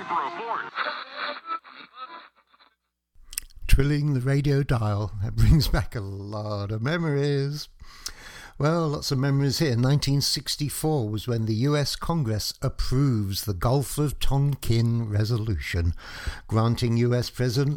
Trilling the radio dial, that brings back a lot of memories. Well, lots of memories here. 1964 was when the US Congress approves the Gulf of Tonkin Resolution, granting US President